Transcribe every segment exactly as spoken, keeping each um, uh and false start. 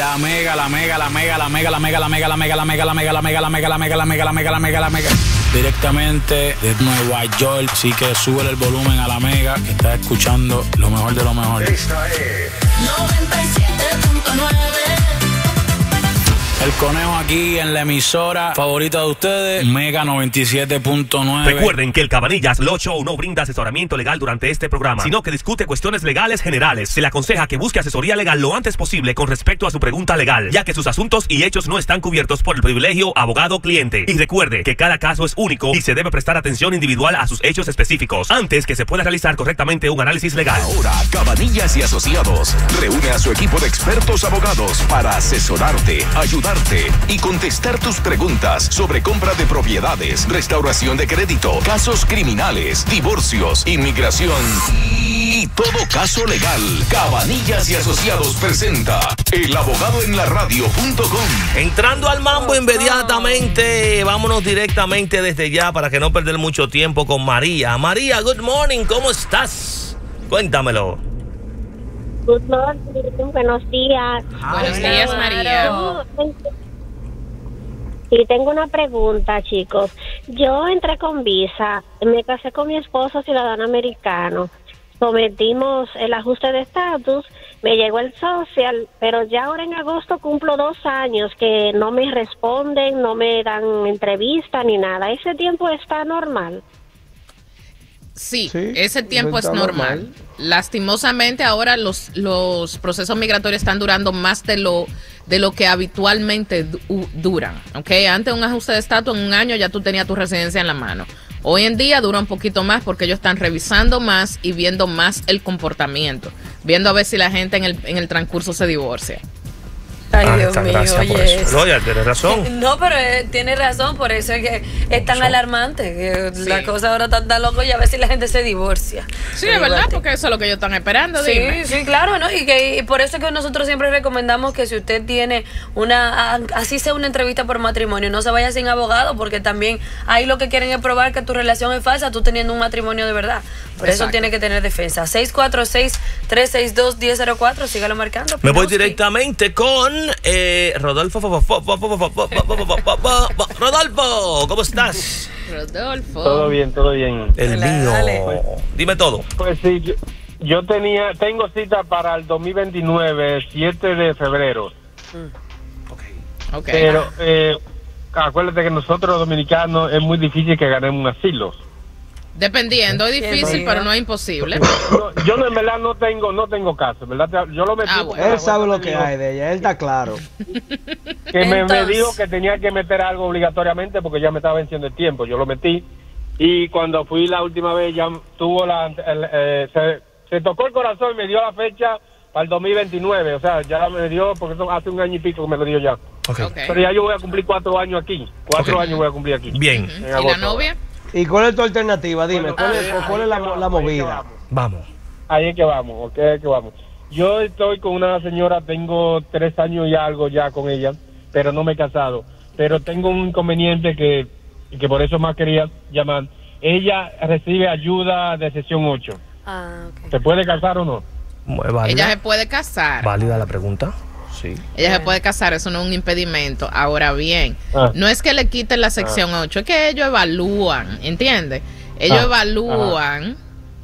La mega, la mega, la mega, la mega, la mega, la mega, la mega, la mega, la mega, la mega, la mega, la mega, la mega, la mega, la mega, la mega. Directamente de Nueva York, así que sube el volumen a la mega, que está escuchando lo mejor de lo mejor. Esta es noventa y siete punto nueve. El conejo aquí en la emisora favorita de ustedes, Mega noventa y siete punto nueve. Recuerden que el Cabanillas Law Show no brinda asesoramiento legal durante este programa, sino que discute cuestiones legales generales. Se le aconseja que busque asesoría legal lo antes posible con respecto a su pregunta legal, ya que sus asuntos y hechos no están cubiertos por el privilegio abogado-cliente. Y recuerde que cada caso es único y se debe prestar atención individual a sus hechos específicos antes que se pueda realizar correctamente un análisis legal. ahora Cabanillas y Asociados reúne a su equipo de expertos abogados para asesorarte, ayudarte y contestar tus preguntas sobre compra de propiedades, restauración de crédito, casos criminales, divorcios, inmigración y todo caso legal. Cabanillas y Asociados presenta El Abogado en la Radio punto com. Entrando al mambo inmediatamente, vámonos directamente desde ya para que no perder mucho tiempo con María. María, good morning, ¿cómo estás? Cuéntamelo. Good morning, buenos días. Buenos días, María. Y tengo una pregunta, chicos. Yo entré con visa, me casé con mi esposo ciudadano americano, sometimos el ajuste de estatus, me llegó el social, pero ya ahora en agosto cumplo dos años que no me responden, no me dan entrevista ni nada. ¿Ese tiempo está normal? Sí, Sí, ese tiempo es está normal. normal. Lastimosamente ahora los, los procesos migratorios están durando más de lo de lo que habitualmente du duran, ¿ok? Antes un ajuste de estatus en un año ya tú tenías tu residencia en la mano. Hoy en día dura un poquito más porque ellos están revisando más y viendo más el comportamiento, viendo a ver si la gente en el, en el transcurso se divorcia. Ay, Ah, Dios está, mío, gracias por oye. eso. No, ya tienes razón. No, pero eh, tiene razón, por eso es que es tan Razón. alarmante, que Sí. la cosa ahora está tan loco y a ver si la gente se divorcia. Sí, Pero es verdad, igual te- porque eso es lo que ellos están esperando, dime. Sí, sí, claro, ¿no? Y que y por eso es que nosotros siempre recomendamos que si usted tiene una, a- así sea una entrevista por matrimonio, no se vaya sin abogado, porque también ahí lo que quieren es probar que tu relación es falsa, tú teniendo un matrimonio de verdad. Por eso Exacto. tiene que tener defensa. seis cuatro seis, tres seis dos, uno cero cuatro, sígalo marcando. Me voy Pinowski. directamente con eh, Rodolfo. Rodolfo, ¿cómo estás? Rodolfo. Todo bien, todo bien. El Dale, mío. dale. Dime todo. Pues sí, yo, yo tenía, tengo cita para el dos mil veintinueve, siete de febrero. Ok. Pero eh, acuérdate que nosotros los dominicanos es muy difícil que ganemos un asilo. Dependiendo, es difícil, Sí, pero ¿no? no es imposible. No, yo no, en verdad no tengo, no tengo caso, ¿verdad? Yo lo metí Ah, porque bueno. la Él sabe jueza lo me que dijo hay de ella, él está claro. Que me, me Entonces- dijo que tenía que meter algo obligatoriamente porque ya me estaba venciendo el tiempo. Yo lo metí y cuando fui la última vez ya tuvo la, el, eh, se, se tocó el corazón y me dio la fecha para el dos mil veintinueve. O sea, ya me dio, porque eso hace un año y pico que me lo dio ya. Ok. Ok. Pero ya yo voy a cumplir cuatro años aquí. Cuatro Ok. años voy a cumplir aquí. Bien, Ujú. en ¿Y la agosto. novia? ¿Y cuál es tu alternativa? Dime, Bueno, ¿cuál ahí- es, cuál ahí es la, que vamos, la ahí que movida? vamos. vamos. Ahí es que vamos, ok, ahí es que vamos. Yo estoy con una señora, tengo tres años y algo ya con ella, pero no me he casado. Pero tengo un inconveniente que, que por eso más quería llamar. Ella recibe ayuda de sección ocho. Ah, ok. ¿Se puede casar o no? Válida, Ella se puede casar. válida la pregunta. Sí. Ella se puede casar, eso no es un impedimento. Ahora bien, Ah. no es que le quiten la sección ocho, es que ellos evalúan, ¿entiendes? Ellos Ah. evalúan,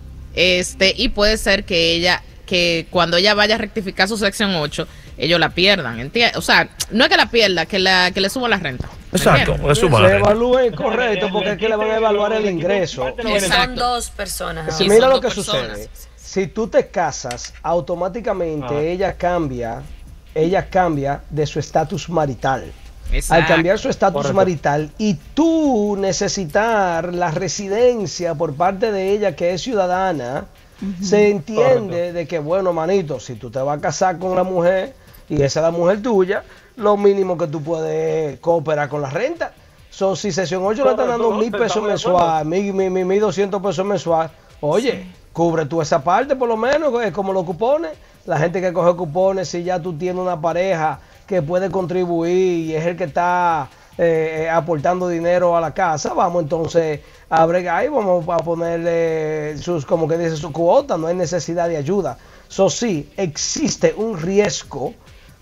este, y puede ser que ella, que cuando ella vaya a rectificar su sección ocho, ellos la pierdan, ¿entiendes? O sea, no es que la pierda, que, la, que le suba la renta. Exacto, ¿entiendes? es su Se madre. evalúe correcto porque es que le van a evaluar el ingreso. Exacto. Son dos personas. Si Y mira son lo dos que personas. sucede, si tú te casas, automáticamente Ah. ella cambia, ella cambia de su estatus marital. Al Exacto. cambiar su estatus Correcto. marital y tú necesitar la residencia por parte de ella que es ciudadana, se entiende Correcto. de que, bueno, manito, si tú te vas a casar con una mujer y esa es la mujer tuya, lo mínimo que tú puedes cooperar con la renta. So, si sesión ocho le están dando Correcto, mil pesos estamos de mensual, mil, mil, mil, mil doscientos pesos mensual, oye, cubre tú esa parte por lo menos, es como los cupones. La gente que coge cupones, si ya tú tienes una pareja que puede contribuir y es el que está eh, eh, aportando dinero a la casa, vamos entonces a bregar y vamos a ponerle sus, como que dice, su cuota, no hay necesidad de ayuda. So sí, existe un riesgo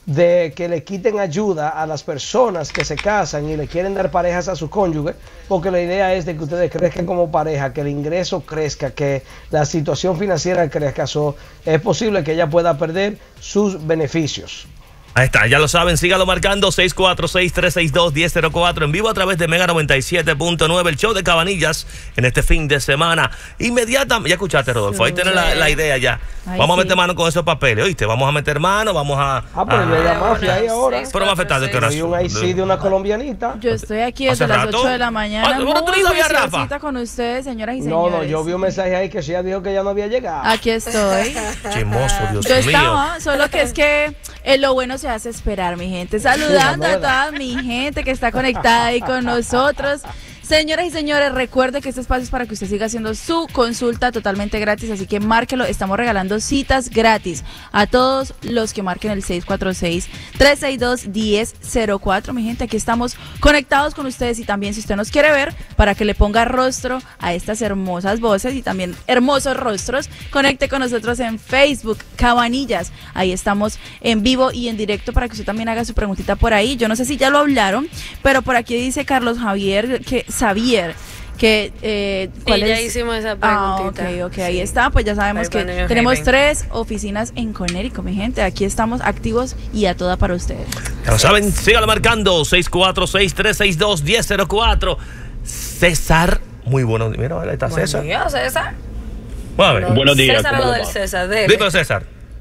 de que le quiten ayuda a las personas que se casan y le quieren dar parejas a su cónyuge, porque la idea es de que ustedes crezcan como pareja, que el ingreso crezca, que la situación financiera crezca. So, es posible que ella pueda perder sus beneficios. Ahí está, ya lo saben, sígalo marcando seis cuatro seis, tres seis dos, uno cero cero cuatro en vivo a través de Mega noventa y siete punto nueve, el show de Cabanillas en este fin de semana. Inmediatamente, ya escuchaste, Rodolfo, ahí tenés la, la idea ya. Ay, vamos sí. a meter mano con esos papeles, ¿oíste? Vamos a meter mano, vamos a... Ah, pero a- ya hay mafia ahí ahora. Pero más afectado que Hay un I C de una colombianita. Yo estoy aquí desde ¿Hace las rato? ocho de la mañana. Ah, bueno, tú no muy sabías, Rafa. juiciosita con ustedes, señoras y No, señores. no, yo vi un mensaje ahí que ella dijo que ya no había llegado. Aquí estoy. Chismoso, Dios Yo mío. estaba, solo que es que eh, lo bueno se hace esperar, mi gente. Saludando a toda mi gente que está conectada ahí con nosotros. Señoras y señores, recuerde que este espacio es para que usted siga haciendo su consulta totalmente gratis, así que márquelo. Estamos regalando citas gratis a todos los que marquen el seis cuatro seis, tres seis dos, uno cero cero cuatro. Mi gente, aquí estamos conectados con ustedes y también si usted nos quiere ver, para que le ponga rostro a estas hermosas voces y también hermosos rostros, conecte con nosotros en Facebook, Cabanillas. Ahí estamos en vivo y en directo para que usted también haga su preguntita por ahí. Yo no sé si ya lo hablaron, pero por aquí dice Carlos Javier que Xavier, que eh, ¿cuál Y ya es? hicimos esa Ah, preguntita. ok, ok, ahí está, pues ya sabemos Ahí que van ellos, tenemos Jaime. tres oficinas en Conérico, mi gente, aquí estamos activos y a toda para ustedes. Ya lo saben, sígalo marcando seis cuatro seis, tres seis dos, uno cero cero cuatro. César, muy bueno, mira, ahí está César. Buen día, César. Vamos a ver. Buenos días, César, ¿cómo lo le del va? César, dele. Dímelo, César.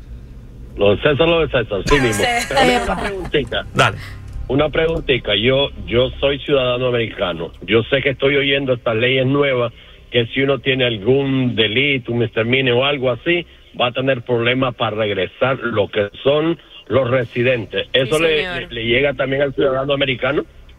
Lo de César, lo de César, sí mismo. César. Pero mira, una preguntita. Dale. Una preguntita. Yo, yo soy ciudadano americano. Yo sé que estoy oyendo estas leyes nuevas que si uno tiene algún delito, un misdemeanor o algo así, va a tener problemas para regresar lo que son los residentes. ¿Eso Sí, le, señor. le- le llega también al ciudadano americano?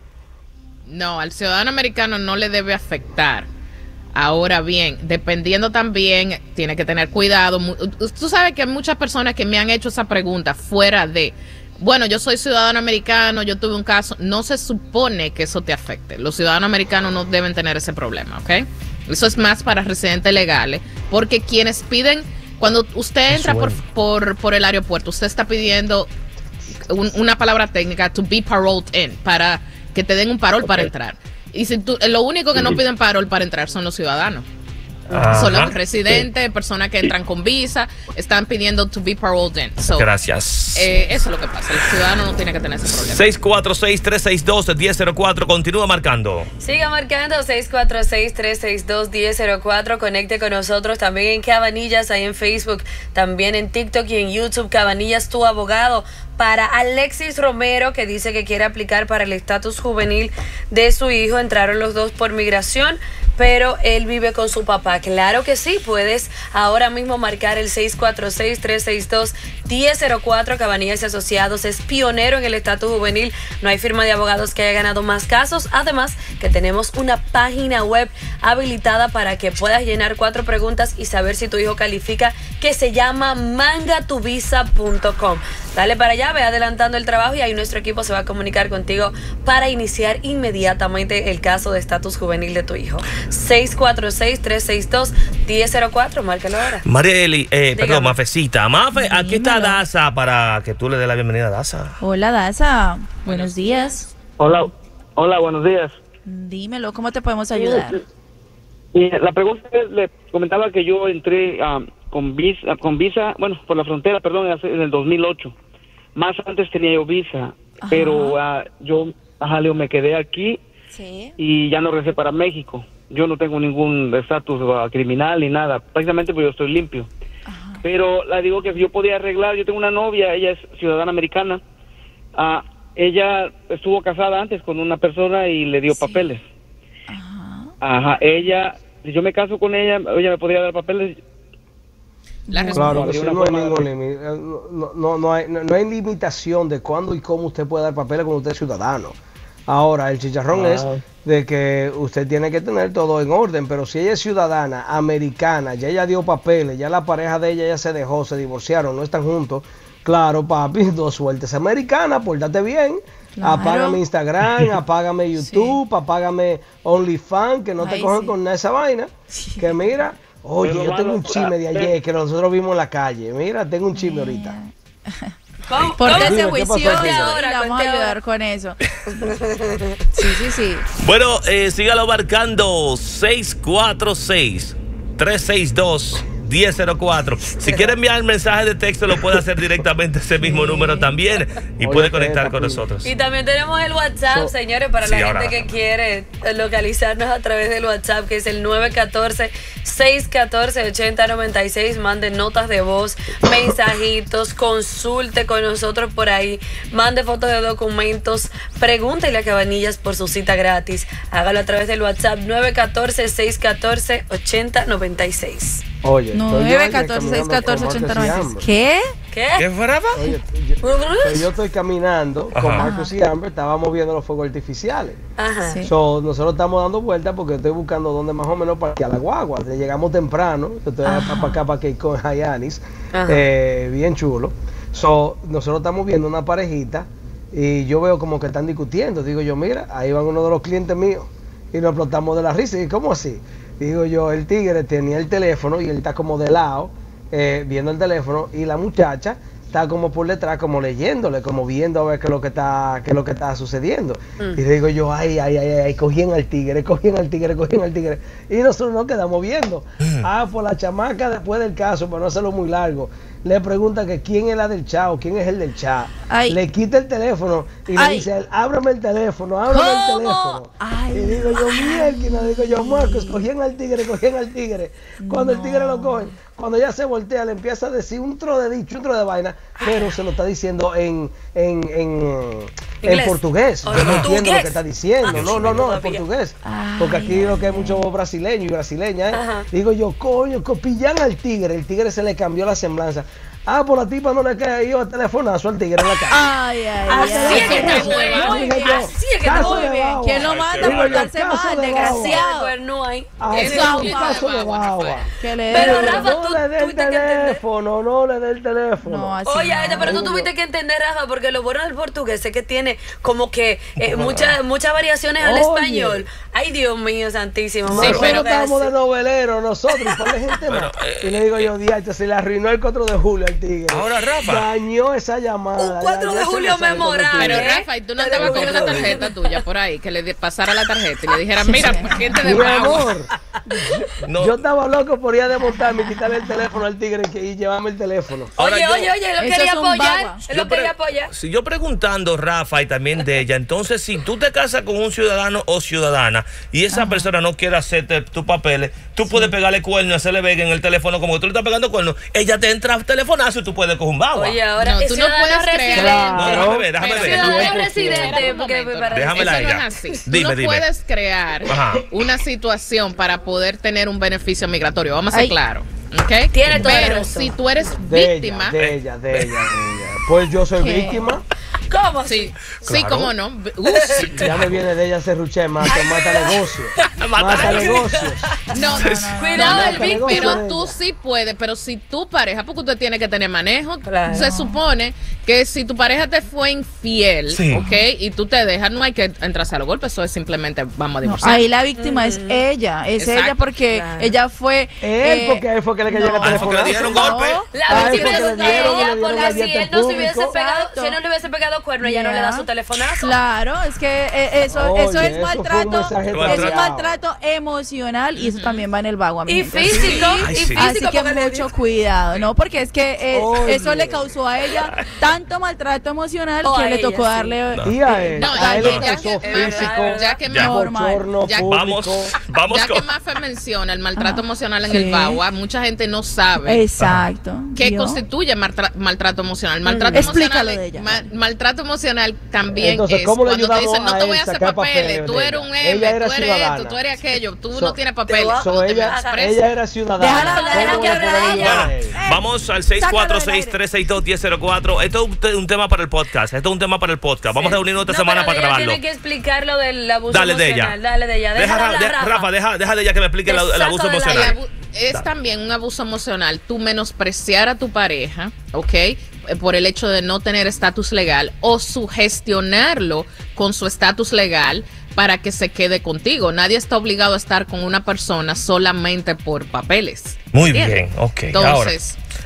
No, al ciudadano americano no le debe afectar. Ahora bien, dependiendo también, tiene que tener cuidado. Mu- Tú sabes que hay muchas personas que me han hecho esa pregunta fuera de, bueno, yo soy ciudadano americano, yo tuve un caso. No se supone que eso te afecte. Los ciudadanos americanos no deben tener ese problema, ¿ok? Eso es más para residentes legales, porque quienes piden, cuando usted entra por, por, por el aeropuerto, usted está pidiendo un- una palabra técnica, to be paroled in, para que te den un parol para entrar. Y si tú, lo único que no piden parol para entrar son los ciudadanos. Ajá. Son los residentes, personas que entran con visa, están pidiendo to be paroled in. So, Gracias. eh, eso es lo que pasa. El ciudadano no tiene que tener ese problema. seis cuatro seis, tres seis dos, uno cero cuatro. Continúa marcando. Siga marcando seis cuatro seis, tres seis dos, uno cero cuatro. Conecte con nosotros también en Cabanillas, ahí en Facebook, también en TikTok y en YouTube. Cabanillas, tu abogado. Para Alexis Romero, que dice que quiere aplicar para el estatus juvenil de su hijo. Entraron los dos por migración, pero él vive con su papá. Claro que sí, puedes ahora mismo marcar el seis cuatro seis, tres seis dos, uno cero cuatro. Cabanillas y Asociados es pionero en el estatus juvenil. No hay firma de abogados que haya ganado más casos. Además, que tenemos una página web habilitada para que puedas llenar cuatro preguntas y saber si tu hijo califica, que se llama mangatuvisa punto com. Dale para allá, ve adelantando el trabajo y ahí nuestro equipo se va a comunicar contigo para iniciar inmediatamente el caso de estatus juvenil de tu hijo. seis cuatro seis, tres seis dos, uno cero cuatro, márcalo ahora. Marieli, eh, Dígame. perdón, Mafecita. Mafe, aquí está Dímelo. Daza para que tú le des la bienvenida a Daza. Hola, Daza. Buenos días. Hola, hola, buenos días. Dímelo, ¿cómo te podemos ayudar? Y la pregunta es, le comentaba que yo entré um, con visa, con visa, bueno, por la frontera, perdón, hace- en el dos mil ocho. Más antes tenía yo visa, Ajá. pero ah, yo, ajá, Leo, me quedé aquí Sí. y ya no regresé para México. Yo no tengo ningún estatus ah, criminal ni nada, prácticamente pues yo estoy limpio. Ajá. Pero la digo que yo podía arreglar, yo tengo una novia, ella es ciudadana americana. Ah, ella estuvo casada antes con una persona y le dio Sí. papeles. Ajá. Ajá, ella, si yo me caso con ella, ella me podría dar papeles. La resp- Claro que Habría sí, una no hay forma ningún de- límite. Eh, No, no, no hay, no, no hay limitación de cuándo y cómo usted puede dar papeles cuando usted es ciudadano. Ahora, el chicharrón Ah. es de que usted tiene que tener todo en orden, pero si ella es ciudadana americana, ya ella dio papeles, ya la pareja de ella ya se dejó, se divorciaron, no están juntos, claro, papi, dos suertes americanas, pórtate bien. Claro. Apágame Instagram, apágame YouTube, apágame OnlyFans, que no te Ay, cogen sí. con nada de esa vaina. Que mira, oye, Pero, yo tengo mano, un chisme de ayer que nosotros vimos en la calle. Mira, tengo un chisme ahorita. Pórtese Dime, ¿qué pasó juicioso aquí? y Ahora, le vamos a cuente ayudar ahora. con eso. Sí, sí, sí. Bueno, eh, sígalo marcando seis cuatro seis, tres seis dos, uno cero cero cuatro. Si quiere enviar el mensaje de texto, lo puede hacer directamente a ese mismo número también y Oye, puede ¿qué conectar es, con papi? nosotros. Y también tenemos el WhatsApp, So- señores, para Sí, la ahora. gente que quiere localizarnos a través del WhatsApp, que es el nueve uno cuatro, seis uno cuatro, ocho cero nueve seis. Mande notas de voz, mensajitos, consulte con nosotros por ahí, mande fotos de documentos, pregúntele a Cabanillas por su cita gratis. Hágalo a través del WhatsApp nueve uno cuatro, seis uno cuatro, ocho cero nueve seis. Oye, estoy yo nueve ayer catorce, seis caminando catorce, con ochenta Marcos y noventa y Amber. seis. ¿Qué? ¿Qué? ¿Qué fue, Rafa? Oye, yo, pero yo estoy caminando con Ajá. Marcos y Amber, estábamos viendo los fuegos artificiales. Ajá. Sí. So, nosotros estamos dando vueltas porque estoy buscando dónde más o menos parquear la guagua. Llegamos temprano, yo estoy Ajá. para acá para que con Hayanis, Ajá. eh, bien chulo. So, nosotros estamos viendo una parejita y yo veo como que están discutiendo. Digo yo, mira, ahí van uno de los clientes míos y nos explotamos de la risa. ¿Y cómo así? Digo yo, el tigre tenía el teléfono y él está como de lado, eh, viendo el teléfono, y la muchacha está como por detrás, como leyéndole, como viendo a ver qué es lo que está, qué es lo que está sucediendo. Mm. Y digo yo, ay, ay, ay, ay, cogían al tigre, cogían al tigre, cogían al tigre. Y nosotros nos quedamos viendo. Ah, pues la chamaca después del caso, para no hacerlo muy largo, le pregunta que quién es la del chat, quién es el del chat. Ay. Le quita el teléfono y le Ay. dice a él, ábrame el teléfono, ábrame el ¿Cómo? teléfono. Ay. Y digo yo, mierda, digo yo, Marcos, cogían al tigre, cogían al tigre. Cuando el tigre lo cogen, cuando ya se voltea, le empieza a decir un tro de dicho, un tro de vaina, pero se lo está diciendo en, en, en, en Inglés. portugués. O Yo en no entiendo portugués. lo que está diciendo. Ah, No, sí, no, no, en todavía. portugués. Ay, Porque aquí ay, lo que hay ay. mucho brasileño y brasileña, ¿eh? Ajá. Digo yo, coño, copillan al tigre. El tigre se le cambió la semblanza. Ah, por la tipa no le cae yo a telefonazo al tigre en la calle. Ay, ay, Así ay. es que está Eso, bueno. muy bien, Así es que está caso Muy de bien. baba. ¿Quién lo manda a Digo yo, portarse caso mal, de desgraciado? Pues no hay. Así Ese es Eso, un pa- caso de baba. ¿Qué le Pero, digo? Rafa, tú no le dé el tuviste que entender. teléfono, no le dé el teléfono. No, así Oye, no. este, pero tú Digo tuviste yo. que entender, Rafa, porque lo bueno del portugués es que tiene como que eh, muchas muchas variaciones al Oye. español. Ay, Dios mío, santísimo. Nosotros Bueno, pero estábamos que de sí. novelero, nosotros, y por la gente más. Y le digo yo, diacho, se le arruinó el cuatro de julio al tigre. Ahora, Rafa. Dañó esa llamada. Un cuatro de dañó ese julio mensaje con el memorable. Pero tigre. Rafa, ¿y tú no Te estabas con digo una yo. tarjeta tuya por ahí? Que le di- pasara la tarjeta y le dijeran, mira, gente de Mi Bagua. amor, No. yo estaba loco por ir a desmontarme y quitarle el teléfono al tigre y, que- y llevarme el teléfono. Ahora Oye, yo- oye, oye, él lo Eso quería es un apoyar. baba. Él lo Yo pre- quería apoyar. Si yo preguntando, Rafa, y también de ella, entonces si tú te casas con un ciudadano o ciudadana y esa persona no quiere hacerte tus papeles, tú puedes pegarle cuerno y hacerle vega en el teléfono como que tú le estás pegando cuerno. Ella te entra telefonazo y tú puedes coger un bagua. Oye, ahora No, es tú no ciudadano puedes creer. residente. No, déjame ver, déjame ver. Ciudadano Espera, residente. un Porque momento, para Déjame Eso la no ella. es así. Tú Dime, no dime. puedes crear Ajá. una situación para poder tener un beneficio migratorio. Vamos a Ay. ser claros. ¿Ok? Tiene toda la Pero razón. si tú eres De víctima. ella, de ella, de ella, de ella. Pues yo soy ¿Qué? víctima. ¿Cómo Sí, así? sí, Claro. cómo no. Uh, sí. Ya me viene de ella serruché, mata, mata negocios. Mata negocios. No, Cuidado no, del no, Big pero Brother. tú sí puedes, pero si tu pareja, porque usted tiene que tener manejo, Claro. se supone que si tu pareja te fue infiel, Sí. ¿ok? Y tú te dejas, no hay que entrarse a los golpes, eso es simplemente vamos a No, divorciar. ahí la víctima es ella, es Exacto. ella porque Claro. ella fue... Él, eh, porque él fue que le cayó no. el Ah, fue que le teléfono. dieron no. golpe. La Ay, víctima porque es le dieron, le ella, dieron porque si abierto él en no se hubiese público. pegado, Exacto. si él no le hubiese pegado cuerno, ella no le da Ya. su telefonazo. Claro, es que eh, eso, Oye, eso es eso fue un maltrato, mensaje eso es trabado. maltrato emocional y eso también va en el vago. Y físico, Ay, y sí. físico. Así que porque le mucho dio- cuidado, ¿no? Porque es que eh, Oye. eso le causó a ella tanto maltrato emocional O que a le ella, tocó sí. darle... Y a él, No, a él ya- le ya causó que- físico, ya que Ya. más- bochorno Ya- público. Vamos, vamos ya que con... Mafe menciona el maltrato Ajá. emocional en Sí. el bagua, mucha gente no sabe Exacto. qué ¿Vio? constituye maltra- maltrato emocional. Maltrato Explícalo emocional, de ella. ma- maltrato emocional también Entonces, es ¿cómo le cuando te ayudamos dicen no a te él voy a hacer sacar papeles, papeles tú de eres ella? un Ella M, era tú eres ciudadana. esto, tú eres aquello, tú So- no tienes papeles. voy a- So, cuando te ella, metes preso. ella era ciudadana. Déjala hablar, ¿Cómo déjala que le hable podemos ella. ayudar a él? Vamos al seis cuatro seis, tres seis dos, uno cero cero cuatro. Esto es un, te- un tema para el podcast. Esto es un tema para el podcast. Vamos a reunirnos esta No, semana pero para ella grabarlo. Tiene que explicar lo del abuso Dale de ella. emocional. Dale de ella. Deja, Déjala hablar, de- Rafa. Rafa, deja, deja de ella que me explique Te el, el saco abuso de la- El emocional. abu- es también un abuso emocional, tú menospreciar a tu pareja, ¿ok? Eh, Por el hecho de no tener estatus legal o sugestionarlo con su estatus legal para que se quede contigo. Nadie está obligado a estar con una persona solamente por papeles. Muy ¿Entiendes? bien, ok. Entonces,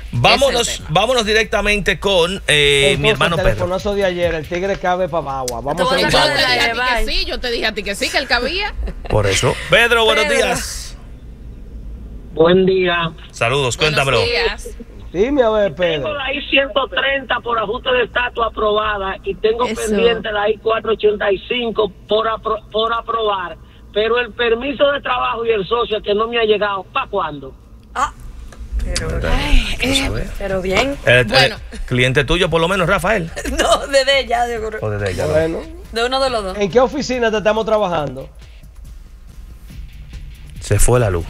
Vámonos, vámonos directamente con eh, Entonces, mi hermano el Pedro. telefonazo de ayer, el tigre cabe para agua. Vamos a Yo hacer te dije a ti que sí, yo te dije a ti que sí, que él cabía. Por eso. Pedro, buenos Pedro. días. Buen día. Saludos, cuéntamelo. Dime a ver, Pedro. Tengo la I ciento treinta por ajuste de estatus aprobada y tengo Eso. pendiente la I cuatrocientos ochenta y cinco por, apro por aprobar, pero el permiso de trabajo y el socio que no me ha llegado, ¿para cuándo? Ah, pero, Ay, eh, pero bien. Eh, Bueno. eh, cliente tuyo, por lo menos, Rafael. No, desde ella, de, O desde ella. Bueno. de uno de los dos. ¿En qué oficina te estamos trabajando? Se fue la luz.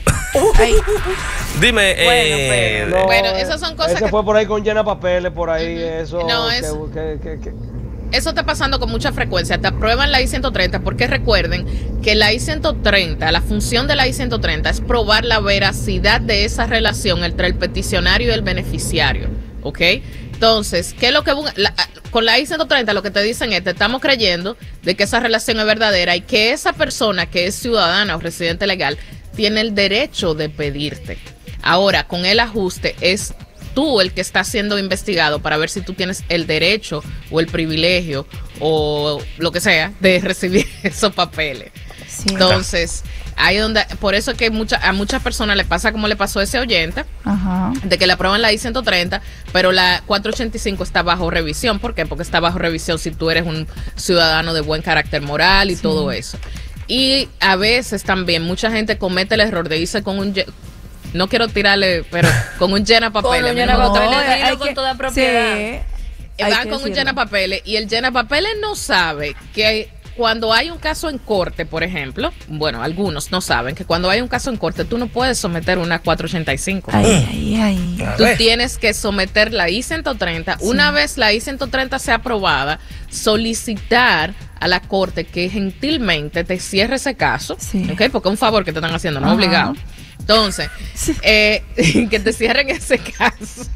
Dime, eh, No, Bueno, esas son cosas Ese que- fue por ahí con llena papeles, por ahí, eso. No, que- es- que- que- que- Eso está pasando con mucha frecuencia. Te aprueban la I ciento treinta porque recuerden que la I ciento treinta, la función de la I ciento treinta es probar la veracidad de esa relación entre el peticionario y el beneficiario. ¿Ok? Entonces, ¿qué es lo que bu- la- con la I ciento treinta lo que te dicen es, te estamos creyendo de que esa relación es verdadera y que esa persona que es ciudadana o residente legal tiene el derecho de pedirte. Ahora, con el ajuste es tú el que está siendo investigado para ver si tú tienes el derecho o el privilegio o lo que sea de recibir esos papeles. Entonces, ahí donde, por eso es que mucha, a muchas personas le pasa como le pasó a ese oyente, Ajá. de que le aprueban la I ciento treinta, pero la cuatrocientos ochenta y cinco está bajo revisión. ¿Por qué? Porque está bajo revisión si tú eres un ciudadano de buen carácter moral y Sí. todo eso. Y a veces también mucha gente comete el error de irse con un... ye- No quiero tirarle, pero con un llena papeles. Con un llena papeles, dilo con toda propiedad. Eh, hay Van que con un decirlo. llena papeles y el llena papeles no sabe que cuando hay un caso en corte, por ejemplo, bueno, algunos no saben que cuando hay un caso en corte tú no puedes someter una cuatrocientos ochenta y cinco. Ay, ay, ay. Tú tienes que someter la I ciento treinta. Sí. Una vez la I ciento treinta sea aprobada, solicitar a la corte que gentilmente te cierre ese caso, ¿ok? Porque es un favor que te están haciendo, no es Ajá. obligado. Entonces, eh, que te cierren ese caso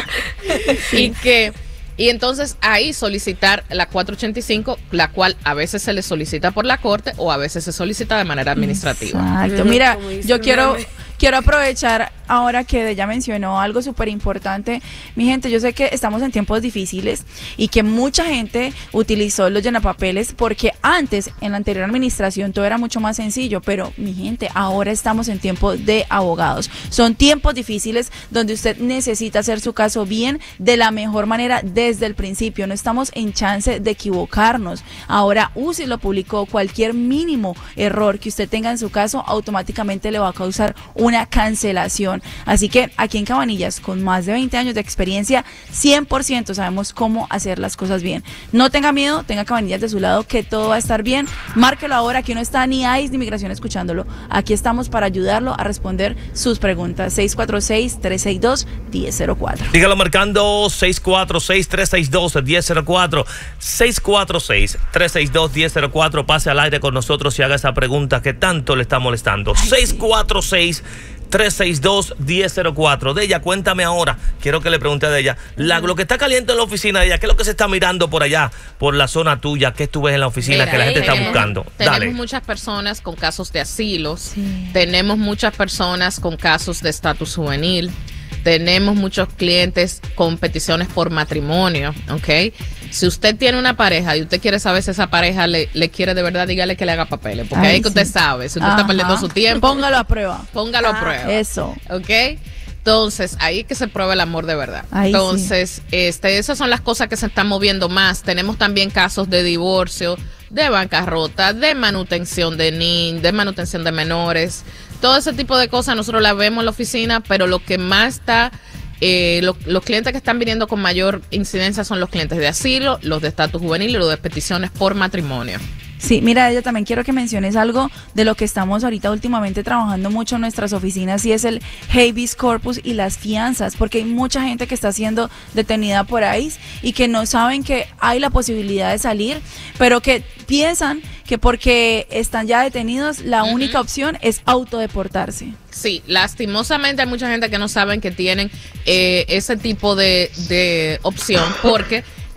y que y entonces ahí solicitar la cuatrocientos ochenta y cinco, la cual a veces se le solicita por la corte o a veces se solicita de manera administrativa. Exacto. Mira, yo quiero, quiero aprovechar ahora que ella mencionó algo súper importante. Mi gente, yo sé que estamos en tiempos difíciles y que mucha gente utilizó los llenapapeles porque antes, en la anterior administración, todo era mucho más sencillo, pero mi gente, ahora estamos en tiempos de abogados. Son tiempos difíciles donde usted necesita hacer su caso bien, de la mejor manera, desde el principio. No estamos en chance de equivocarnos. Ahora, U C I lo publicó, cualquier mínimo error que usted tenga en su caso, automáticamente le va a causar una cancelación. Así que aquí en Cabanillas, con más de veinte años de experiencia, cien por ciento sabemos cómo hacer las cosas bien. No tenga miedo, tenga Cabanillas de su lado, que todo va a estar bien. Márquelo ahora, aquí no está ni I C E ni Migración escuchándolo. Aquí estamos para ayudarlo a responder sus preguntas. seis cuatro seis, tres seis dos, uno cero cero cuatro. Sígalo marcando seis cuatro seis, tres seis dos, uno cero cero cuatro. seis cuatro seis, tres seis dos, uno cero cero cuatro. Pase al aire con nosotros y haga esa pregunta que tanto le está molestando. seis cuatro seis, tres seis dos, uno cero cero cuatro. De ella, cuéntame ahora. Quiero que le pregunte a ella. La, lo que está caliente en la oficina de ella, ¿qué es lo que se está mirando por allá, por la zona tuya? ¿Qué tú ves en la oficina Mira, que la gente está tenemos- buscando? Tenemos Dale. muchas personas con casos de asilos, tenemos muchas personas con casos de estatus juvenil, tenemos muchos clientes con peticiones por matrimonio, ¿ok? Si usted tiene una pareja y usted quiere saber si esa pareja le, le quiere de verdad, dígale que le haga papeles, porque Ay, ahí que sí. usted sabe, si usted Ajá. está perdiendo su tiempo, Póngalo a prueba. póngalo a Ah, prueba. eso. ¿Ok? Entonces, ahí es que se prueba el amor de verdad. Ahí Entonces, este, esas son las cosas que se están moviendo más. Tenemos también casos de divorcio, de bancarrota, de manutención de niños, de manutención de menores. Todo ese tipo de cosas nosotros las vemos en la oficina, pero lo que más está... Eh, lo- los clientes que están viniendo con mayor incidencia son los clientes de asilo, los de estatus juvenil y los de peticiones por matrimonio. Sí, mira, yo también quiero que menciones algo de lo que estamos ahorita últimamente trabajando mucho en nuestras oficinas y es el habeas corpus y las fianzas, porque hay mucha gente que está siendo detenida por I C E y que no saben que hay la posibilidad de salir, pero que piensan que porque están ya detenidos, la Ujú. única opción es autodeportarse. Sí, lastimosamente hay mucha gente que no saben que tienen eh, ese tipo de, de opción porque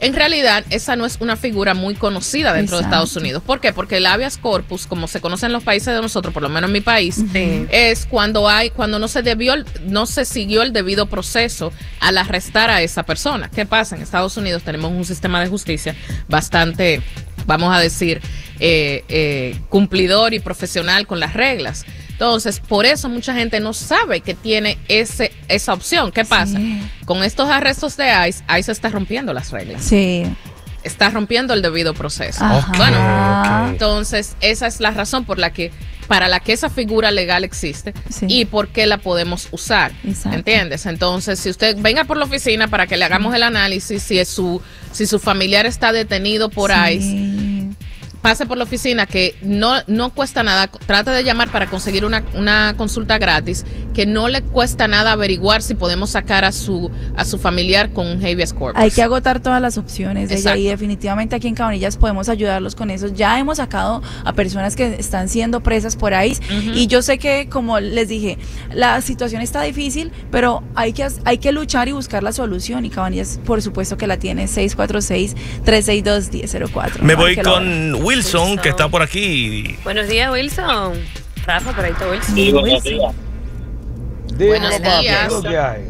En realidad, esa no es una figura muy conocida dentro Exacto. de Estados Unidos. ¿Por qué? Porque el habeas corpus, como se conoce en los países de nosotros, por lo menos en mi país, Sí. es cuando hay, cuando no se debió, no se siguió el debido proceso al arrestar a esa persona. ¿Qué pasa? En Estados Unidos tenemos un sistema de justicia bastante, vamos a decir, eh, eh, cumplidor y profesional con las reglas. Entonces, por eso mucha gente no sabe que tiene ese esa opción. ¿Qué pasa? Sí. Con estos arrestos de ICE, ICE está rompiendo las reglas. Sí. Está rompiendo el debido proceso. Ajá. Bueno, Ok, ok. entonces esa es la razón por la que para la que esa figura legal existe Sí. y por qué la podemos usar. Exacto. ¿Entiendes? Entonces, si usted venga por la oficina para que le hagamos el análisis, si es su si su familiar está detenido por ICE, Sí. pase por la oficina, que no, no cuesta nada, trate de llamar para conseguir una, una consulta gratis, que no le cuesta nada averiguar si podemos sacar a su a su familiar con un habeas corpus. Hay que agotar todas las opciones de ella, Exacto. y definitivamente aquí en Cabanillas podemos ayudarlos con eso. Ya hemos sacado a personas que están siendo presas por ahí, Ujú. y yo sé que, como les dije, la situación está difícil, pero hay que, hay que luchar y buscar la solución, y Cabanillas por supuesto que la tiene. Seis cuatro seis, tres seis dos, uno cero cuatro. Me No, voy que lo- con Wilson, Wilson. que está por aquí. Buenos días, Wilson. Rafa, por ahí está Wilson. Sí, buenos Wilson. días. Dime, Buenos papá, ¿qué días. es lo que hay?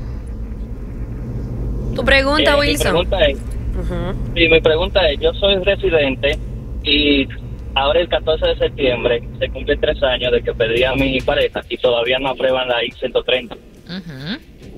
Tu pregunta, Eh, mi Wilson. pregunta es, Ujú. sí, mi pregunta es, yo soy residente y ahora el catorce de septiembre se cumplen tres años de que perdí a mi pareja y todavía no aprueban la I ciento treinta. Ujú.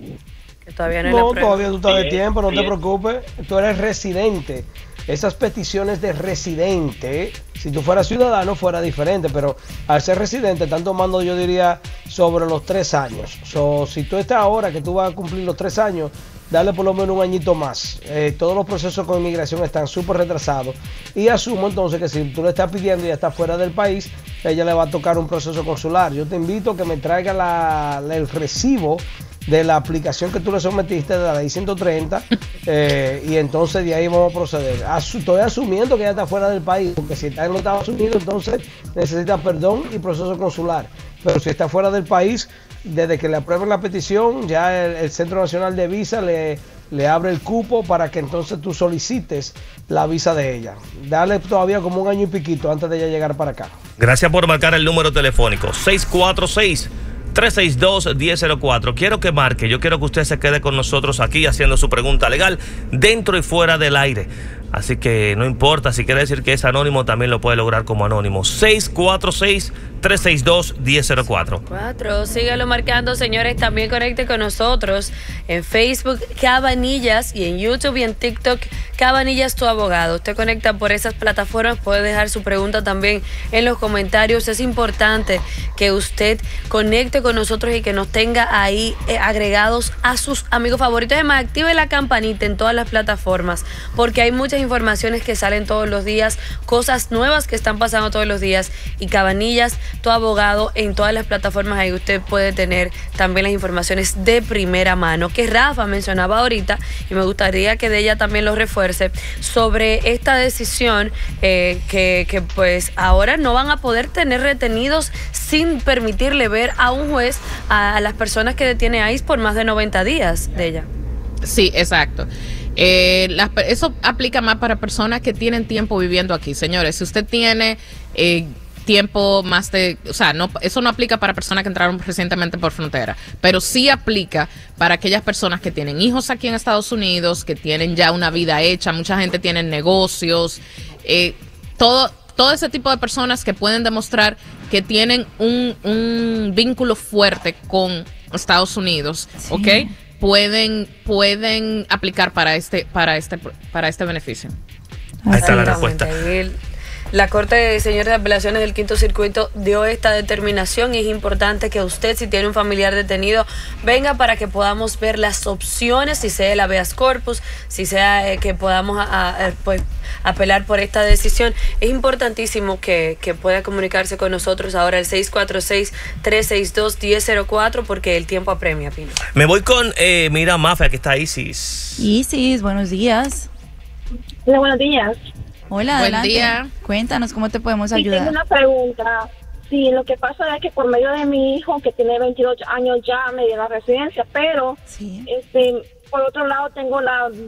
Que todavía no, No, es la todavía tú estás de Sí, tiempo, no sí. te preocupes. Tú eres residente. Esas peticiones de residente, si tú fueras ciudadano, fuera diferente, pero al ser residente están tomando, yo diría, sobre los tres años. So, si tú estás ahora que tú vas a cumplir los tres años, dale por lo menos un añito más. Eh, todos los procesos con inmigración están súper retrasados. Y asumo entonces que si tú le estás pidiendo y ya está fuera del país, a ella le va a tocar un proceso consular. Yo te invito a que me traiga la, la- el recibo de la aplicación que tú le sometiste de la ley ciento treinta, eh, y entonces de ahí vamos a proceder. Asu- estoy asumiendo que ya está fuera del país, porque si está en los Estados Unidos, entonces necesita perdón y proceso consular. Pero si está fuera del país, desde que le aprueben la petición, ya el, el Centro Nacional de Visa le, le abre el cupo para que entonces tú solicites la visa de ella. Dale todavía como un año y piquito antes de ella llegar para acá. Gracias por marcar el número telefónico seis cuatro seis, tres seis dos, uno cero cero cuatro. Quiero que marque, yo quiero que usted se quede con nosotros aquí haciendo su pregunta legal dentro y fuera del aire. Así que no importa, si quiere decir que es anónimo, también lo puede lograr como anónimo. seis cuatro seis, tres seis dos, uno cero cero cuatro. Cuatro, síguelo marcando, señores. También conecte con nosotros en Facebook, Cabanillas, y en YouTube y en TikTok, Cabanillas tu abogado. Usted conecta por esas plataformas, puede dejar su pregunta también en los comentarios. Es importante que usted conecte con nosotros y que nos tenga ahí eh, agregados a sus amigos favoritos. Además, active la campanita en todas las plataformas, porque hay muchas informaciones que salen todos los días, cosas nuevas que están pasando todos los días, y Cabanillas, tu abogado, en todas las plataformas. Ahí usted puede tener también las informaciones de primera mano que Rafa mencionaba ahorita, y me gustaría que de ella también lo refuerce sobre esta decisión, eh, que, que pues ahora no van a poder tener retenidos sin permitirle ver a un juez a, a las personas que detiene ICE por más de noventa días de ella. Sí, exacto. Eh, las pe- eso aplica más para personas que tienen tiempo viviendo aquí, señores. Si usted tiene eh, tiempo más de, o sea, no, eso no aplica para personas que entraron recientemente por frontera, pero sí aplica para aquellas personas que tienen hijos aquí en Estados Unidos, que tienen ya una vida hecha. Mucha gente tiene negocios, eh, todo, todo ese tipo de personas que pueden demostrar que tienen un, un vínculo fuerte con Estados Unidos, Sí. ¿ok? Pueden, pueden aplicar para este, para este, para este beneficio. Ahí está la Exactamente. respuesta. Ahí el- La Corte de Señores de Apelaciones del Quinto Circuito dio esta determinación, y es importante que usted, si tiene un familiar detenido, venga para que podamos ver las opciones, si sea el habeas corpus, si sea eh, que podamos a- a- pues, apelar por esta decisión. Es importantísimo que, que pueda comunicarse con nosotros ahora al seis cuatro seis, tres seis dos, uno cero cero cuatro, porque el tiempo apremia, Pino. Me voy con, eh, mira, Mafia, que está Isis. Isis, buenos días. Hola, buenos días. Hola, Buen adelante. día. Cuéntanos cómo te podemos Sí, tengo ayudar. una pregunta. Sí, lo que pasa es que por medio de mi hijo, que tiene veintidós años, ya me dio la residencia, pero Sí. este, por otro lado tengo la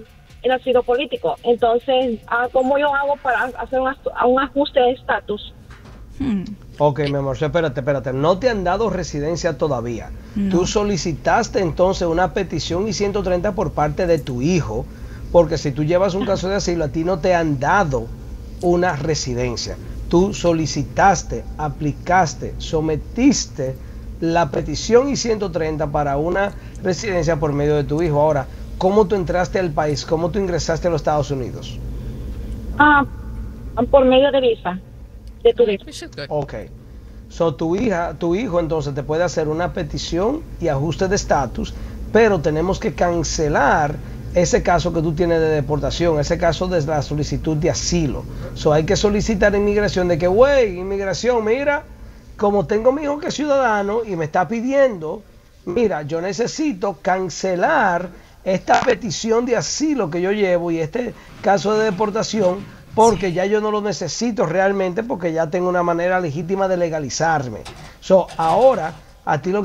el asilo político. Entonces, ah, ¿cómo yo hago para hacer un, un ajuste de estatus? Hmm. Ok, mi amor, espérate, espérate. No te han dado residencia todavía. No. Tú solicitaste entonces una petición I ciento treinta por parte de tu hijo, porque si tú llevas un caso de asilo, a ti no te han dado una residencia. Tú solicitaste, aplicaste, sometiste la petición I ciento treinta para una residencia por medio de tu hijo. Ahora, ¿cómo tú entraste al país? ¿Cómo tú ingresaste a los Estados Unidos? Ah, por medio de visa. De tu hijo. Ok. So, tu hija, tu hijo entonces te puede hacer una petición y ajuste de estatus, pero tenemos que cancelar ese caso que tú tienes de deportación, ese caso de la solicitud de asilo. So, hay que solicitar a inmigración de que, güey, inmigración, mira, como tengo mi hijo que es ciudadano y me está pidiendo, mira, yo necesito cancelar esta petición de asilo que yo llevo y este caso de deportación, porque ya yo no lo necesito realmente, porque ya tengo una manera legítima de legalizarme. So, ahora, a ti lo que